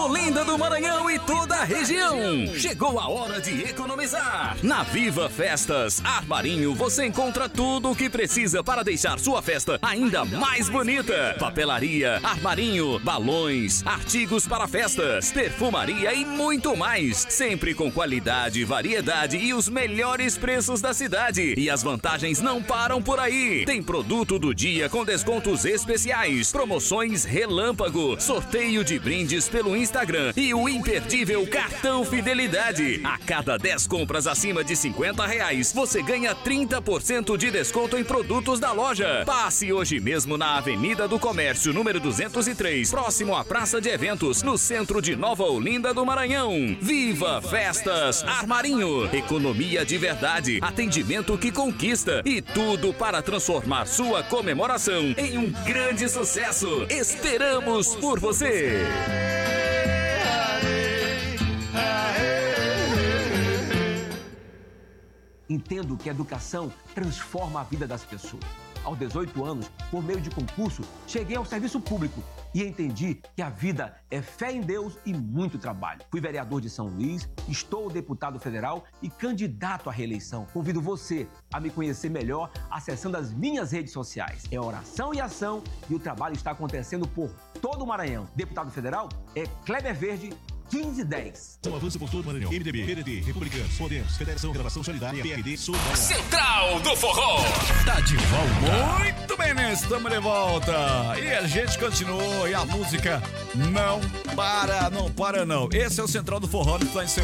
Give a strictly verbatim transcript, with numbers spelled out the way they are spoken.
Olinda do Maranhão e toda a região. Chegou a hora de economizar. Na Viva Festas Armarinho você encontra tudo o que precisa para deixar sua festa ainda mais bonita. Papelaria, armarinho, balões, artigos para festas, perfumaria e muito mais. Sempre com qualidade, variedade e os melhores preços da cidade. E as vantagens não param por aí. Tem produto do dia com descontos especiais, promoções relâmpago, sorteio de brindes pelo Instagram e o imperdível cartão Fidelidade. A cada dez compras acima de cinquenta reais, você ganha trinta por cento de desconto em produtos da loja. Passe hoje mesmo na Avenida do Comércio, número duzentos e três, próximo à Praça de Eventos, no centro de Nova Olinda do Maranhão. Viva Festas Armarinho. Economia de verdade, atendimento que conquista e tudo para transformar sua comemoração em um grande sucesso. Esperamos por você. Entendo que a educação transforma a vida das pessoas. Aos dezoito anos, por meio de concurso, cheguei ao serviço público e entendi que a vida é fé em Deus e muito trabalho. Fui vereador de São Luís, estou deputado federal e candidato à reeleição. Convido você a me conhecer melhor acessando as minhas redes sociais. É oração e ação e o trabalho está acontecendo por todo o Maranhão. Deputado federal é Kleber Verde, quinze dez. São avanço por todo o Maranhão. M D B, P D T, Republicanos, Podemos, Federação Gravação Solidária, P R D, Sul. Central do Forró. Tá de volta. Muito bem, né? Estamos de volta. E a gente continuou e a música não para, não para não. Esse é o Central do Forró, que está em